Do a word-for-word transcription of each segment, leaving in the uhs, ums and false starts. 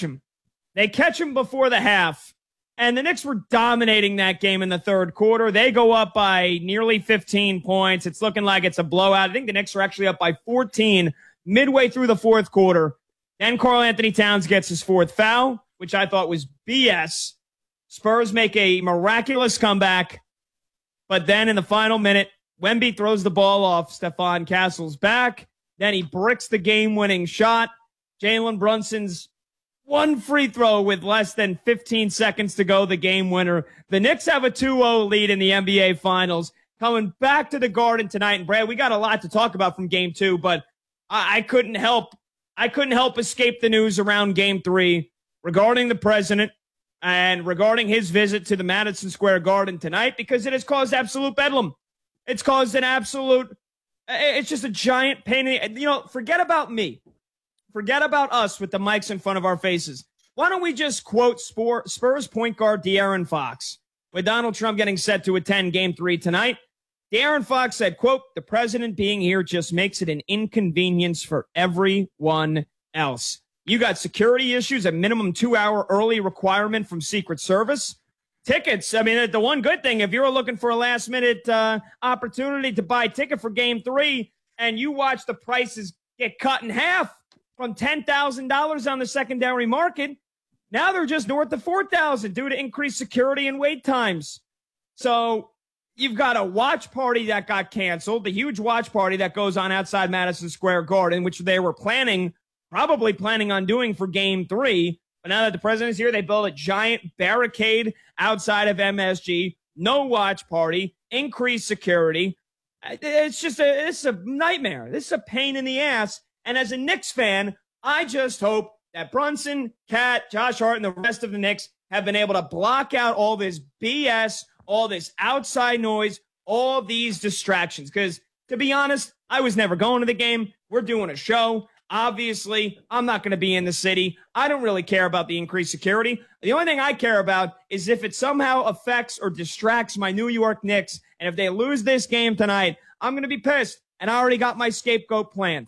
catch him. They catch him before the half, and the Knicks were dominating that game in the third quarter. They go up by nearly fifteen points. It's looking like it's a blowout. I think the Knicks are actually up by fourteen midway through the fourth quarter. Then Karl Anthony Towns gets his fourth foul, which I thought was B S. Spurs make a miraculous comeback, but then in the final minute, Wemby throws the ball off Stephon Castle's back. Then he bricks the game-winning shot. Jalen Brunson's one free throw with less than fifteen seconds to go, the game winner. The Knicks have a two oh lead in the N B A Finals. Coming back to the Garden tonight. And Brad, we got a lot to talk about from game two, but I, I couldn't help I couldn't help escape the news around game three regarding the president and regarding his visit to the Madison Square Garden tonight, because it has caused absolute bedlam. It's caused an absolute, it's just a giant pain in the, you know, forget about me. Forget about us with the mics in front of our faces. Why don't we just quote Spurs point guard De'Aaron Fox? With Donald Trump getting set to attend game three tonight, De'Aaron Fox said, quote, "The president being here just makes it an inconvenience for everyone else. You got security issues, a minimum two-hour early requirement from Secret Service. Tickets, I mean, the one good thing, if you're looking for a last-minute uh, opportunity to buy a ticket for game three and you watch the prices get cut in half from ten thousand dollars on the secondary market, now they're just north of four thousand dollars due to increased security and wait times. So you've got a watch party that got canceled, the huge watch party that goes on outside Madison Square Garden, which they were planning probably planning on doing for game three. But now that the president's here, they built a giant barricade outside of M S G. No watch party, increased security. It's just a, it's a nightmare. This is a pain in the ass. And as a Knicks fan, I just hope that Brunson, Cat, Josh Hart, and the rest of the Knicks have been able to block out all this B S, all this outside noise, all these distractions. Because to be honest, I was never going to the game. We're doing a show. Obviously, I'm not going to be in the city. I don't really care about the increased security. The only thing I care about is if it somehow affects or distracts my New York Knicks. And if they lose this game tonight, I'm going to be pissed. And I already got my scapegoat planned.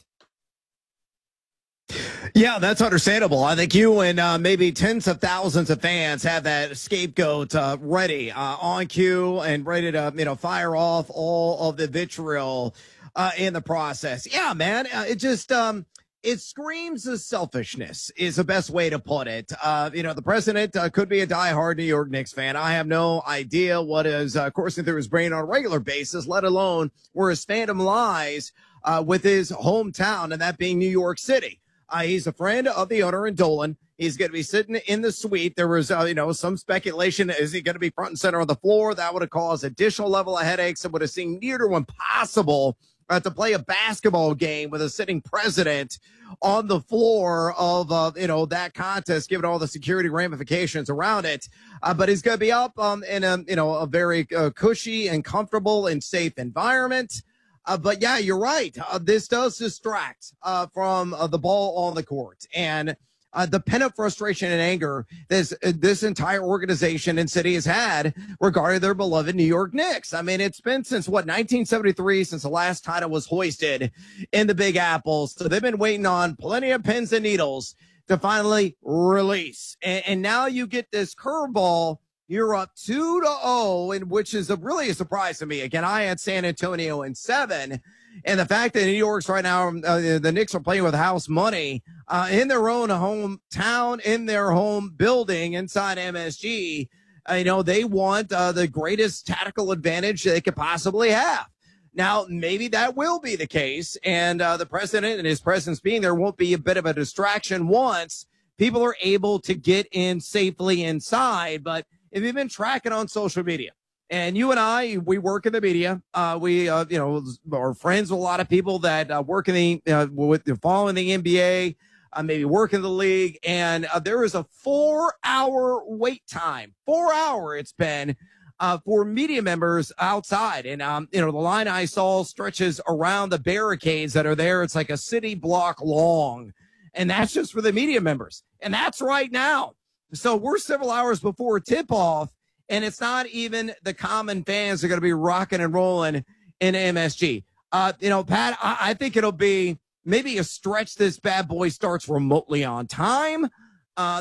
Yeah, that's understandable. I think you and uh, maybe tens of thousands of fans have that scapegoat uh, ready, uh, on cue, and ready to, you know, fire off all of the vitriol uh, in the process. Yeah, man, uh, it just um, it screams of selfishness is the best way to put it. Uh, you know, the president uh, could be a diehard New York Knicks fan. I have no idea what is uh, coursing through his brain on a regular basis, let alone where his fandom lies uh, with his hometown, and that being New York City. Uh, he's a friend of the owner in Dolan. He's going to be sitting in the suite. There was, uh, you know, some speculation. Is he going to be front and center on the floor? That would have caused additional level of headaches. It would have seemed near to impossible uh, to play a basketball game with a sitting president on the floor of, uh, you know, that contest, given all the security ramifications around it. Uh, but he's going to be up um, in a, you know, a very uh, cushy and comfortable and safe environment. Uh, but yeah, you're right. Uh, this does distract uh, from uh, the ball on the court, and uh, the pent-up frustration and anger this uh, this entire organization and city has had regarding their beloved New York Knicks. I mean, it's been since what nineteen seventy-three since the last title was hoisted in the Big Apple. So they've been waiting on plenty of pins and needles to finally release, and, and now you get this curveball. You're up two to oh, and which is a, really a surprise to me. Again, I had San Antonio in seven, and the fact that New York's right now, uh, the Knicks are playing with house money uh, in their own hometown, in their home building inside M S G. Uh, you know, they want uh, the greatest tactical advantage they could possibly have. Now, maybe that will be the case, and uh, the president and his presence being there won't be a bit of a distraction once people are able to get in safely inside. But if you've been tracking on social media, and you and I, we work in the media, uh, we, uh, you know, are friends with a lot of people that uh, work in the, uh, with following the N B A, uh, maybe work in the league, and uh, there is a four-hour wait time, four hour it's been uh, for media members outside, and um, you know, the line I saw stretches around the barricades that are there. It's like a city block long, and that's just for the media members, and that's right now. So we're several hours before tip-off, and it's not even the common fans that are going to be rocking and rolling in M S G. Uh, you know, Pat, I, I think it'll be maybe a stretch this bad boy starts remotely on time. Uh,